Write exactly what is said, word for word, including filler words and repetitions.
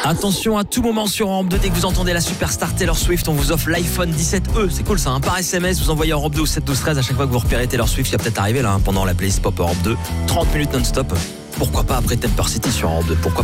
Attention, à tout moment sur Europe deux, dès que vous entendez la superstar Taylor Swift, on vous offre l'iPhone dix-sept E. C'est cool ça, hein. Par S M S, vous envoyez Europe deux au sept douze treize à chaque fois que vous repérez Taylor Swift, qui va peut-être arriver là, hein, pendant la playlist Pop Europe deux. trente minutes non-stop. Pourquoi pas après Temper City sur Europe deux, pourquoi pas.